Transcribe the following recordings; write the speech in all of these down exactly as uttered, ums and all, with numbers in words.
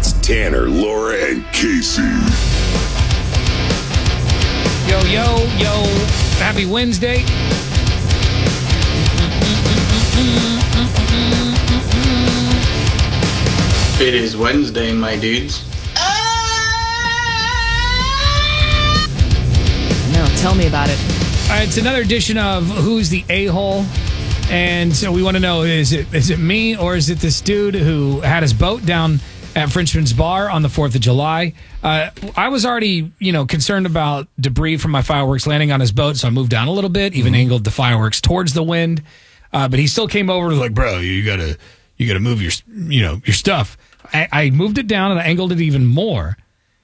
It's Tanner, Laura, and Casey. Yo, yo, yo. Happy Wednesday. It is Wednesday, my dudes. No, tell me about it. All right, it's another edition of Who's the A-Hole? And so we want to know, is it is it me or is it this dude who had his boat down at Frenchman's Bar on the fourth of July? Uh, I was already, you know, concerned about debris from my fireworks landing on his boat, so I moved down a little bit, even mm-hmm. angled the fireworks towards the wind. Uh, but he still came over and was like, bro, you gotta you gotta move your you know your stuff. I, I moved it down and I angled it even more.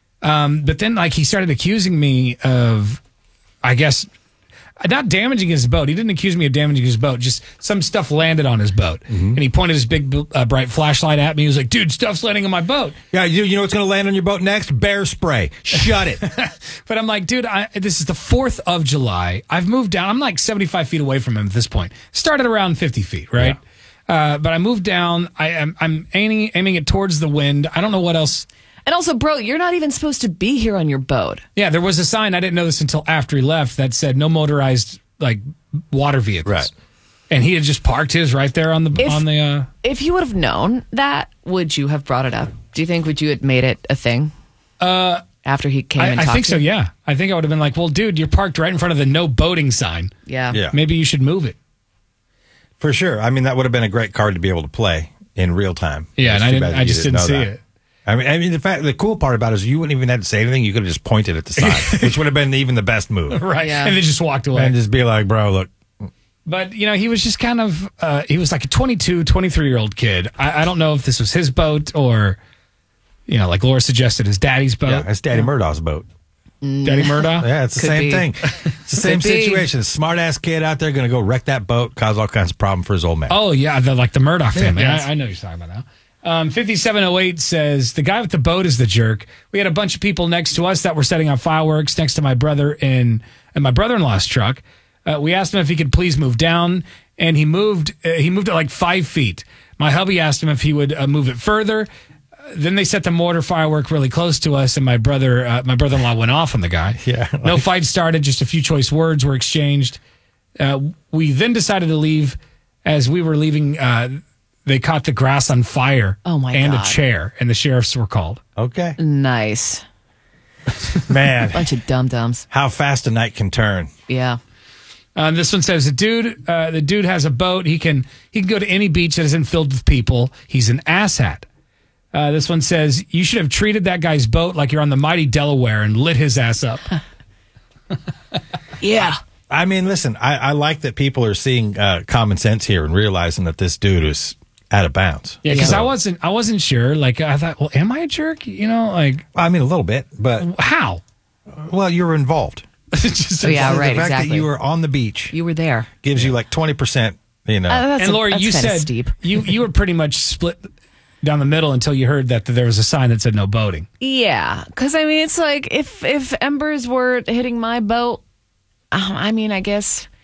Um, but then like he started accusing me of, I guess, not damaging his boat. He didn't accuse me of damaging his boat. Just some stuff landed on his boat. Mm-hmm. And he pointed his big, uh, bright flashlight at me. He was like, dude, stuff's landing on my boat. Yeah, you, you know what's going to land on your boat next? Bear spray. Shut it. But I'm like, dude, I, this is the fourth of July. I've moved down. I'm like seventy-five feet away from him at this point. Started around fifty feet, right? Yeah. Uh, but I moved down. I am, I'm aiming, aiming it towards the wind. I don't know what else. And also, bro, you're not even supposed to be here on your boat. Yeah, there was a sign. I didn't know this until after he left that said no motorized like water vehicles. Right. And he had just parked his right there on the if, on the. Uh, if you would have known that, would you have brought it up? Do you think would you have made it a thing? Uh, after he came I, and I talked think to so. you? Yeah, I think I would have been like, "Well, dude, you're parked right in front of the no boating sign. Yeah, yeah. Maybe you should move it." For sure. I mean, that would have been a great card to be able to play in real time. Yeah, it's and I too didn't. bad I you just didn't, know see that. it. I mean, I mean, the fact, the cool part about it is you wouldn't even have to say anything. You could have just pointed at the sign, which would have been even the best move. Right. Yeah. And then just walked away. And just be like, bro, look. But, you know, he was just kind of, uh, he was like a twenty-two, twenty-three-year-old kid. I, I don't know if this was his boat or, you know, like Laura suggested, his daddy's boat. Yeah, it's Daddy Murdaugh's boat. Daddy Murdaugh? Yeah, it's the Could same be. thing. It's the same Could be. situation. Smart ass kid out there going to go wreck that boat, cause all kinds of problem for his old man. Oh, yeah, the, like the Murdaugh family. yes. I, I know what you're talking about now. Um, fifty-seven oh eight says, the guy with the boat is the jerk. We had a bunch of people next to us that were setting off fireworks next to my brother in, in my brother-in-law's truck. Uh, we asked him if he could please move down, and he moved uh, he moved it like five feet. My hubby asked him if he would uh, move it further. Uh, then they set the mortar firework really close to us, and my brother uh, my brother-in-law went off on the guy. Yeah, like- No fight started, just a few choice words were exchanged. Uh, we then decided to leave. As we were leaving, uh, they caught the grass on fire. Oh, my and God. a chair, and the sheriffs were called. Okay. Nice. Man, Bunch of dum-dums. how fast a night can turn. Yeah. Um, this one says the dude, uh, the dude has a boat. He can he can go to any beach that isn't filled with people. He's an asshat. Uh, this one says you should have treated that guy's boat like you're on the mighty Delaware and lit his ass up. Yeah. I mean, listen, I, I like that people are seeing uh, common sense here and realizing that this dude is out of bounds. Yeah, because So- I wasn't I wasn't sure. Like I thought, well, am I a jerk? You know, like I mean, a little bit, but how? well, you're involved. Just, Oh, yeah, the right, fact exactly. that you were on the beach You were there. gives you like twenty percent, you know. Uh, that's and a- Laura, that's you kinda said steep. you you were pretty much split down the middle until you heard that there was a sign that said no boating. Yeah, because I mean, it's like if if embers were hitting my boat, um, I mean, I guess